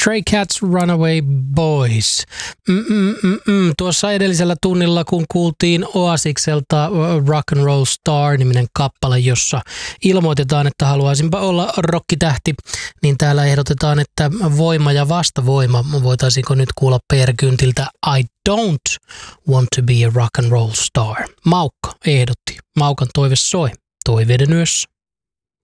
Stray Cats Runaway Boys. Tuossa edellisellä tunnilla, kun kuultiin Oasikselta Rock and Roll Star-niminen kappale, jossa ilmoitetaan, että haluaisinpa olla rockitähti, niin täällä ehdotetaan, että voima ja vastavoima. Voitaisiinko nyt kuulla Per Gyntiltä I don't want to be a rock and roll star. Maukka ehdotti. Maukan toive soi. Toiveiden yössä.